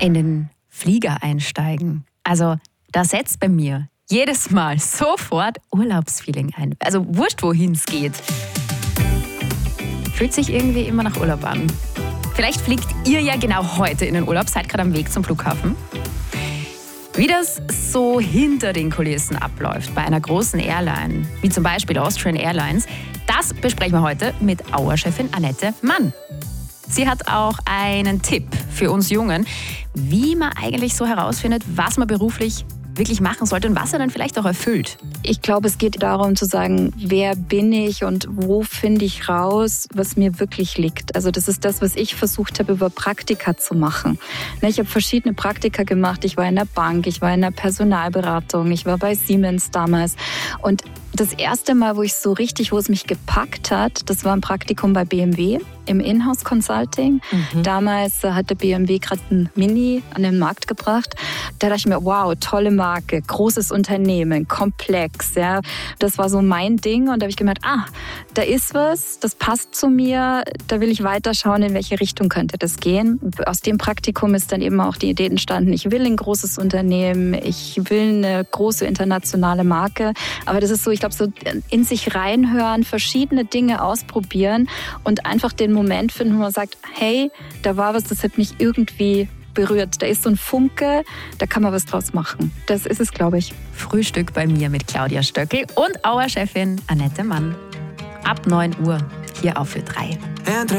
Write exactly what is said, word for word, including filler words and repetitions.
in den Flieger einsteigen. Also da setzt bei mir jedes Mal sofort Urlaubsfeeling ein. Also wurscht, wohin es geht. Fühlt sich irgendwie immer nach Urlaub an. Vielleicht fliegt ihr ja genau heute in den Urlaub, seid gerade am Weg zum Flughafen. Wie das so hinter den Kulissen abläuft bei einer großen Airline, wie zum Beispiel Austrian Airlines, das besprechen wir heute mit Auer-Chefin Annette Mann. Sie hat auch einen Tipp für uns Jungen, wie man eigentlich so herausfindet, was man beruflich wirklich machen sollte und was er dann vielleicht auch erfüllt. Ich glaube, es geht darum zu sagen, wer bin ich und wo finde ich raus, was mir wirklich liegt. Also das ist das, was ich versucht habe, über Praktika zu machen. Ich habe verschiedene Praktika gemacht. Ich war in der Bank, ich war in der Personalberatung, ich war bei Siemens damals. Und das erste Mal, wo ich so richtig, wo es mich gepackt hat, das war ein Praktikum bei B M W im Inhouse Consulting. Mhm. Damals hat der B M W gerade ein Mini an den Markt gebracht. Da dachte ich mir, wow, tolle Marke, großes Unternehmen, komplex. Ja. Das war so mein Ding und da habe ich gemerkt, ah, da ist was, das passt zu mir, da will ich weiterschauen, in welche Richtung könnte das gehen. Aus dem Praktikum ist dann eben auch die Idee entstanden, ich will ein großes Unternehmen, ich will eine große internationale Marke, aber das ist so, ich glaube, so in sich reinhören, verschiedene Dinge ausprobieren und einfach den Moment finden, wo man sagt, hey, da war was, das hat mich irgendwie berührt. Da ist so ein Funke, da kann man was draus machen. Das ist es, glaube ich. Frühstück bei mir mit Claudia Stöckl und Auer-Chefin Annette Mann. Ab neun Uhr hier auf Ö drei.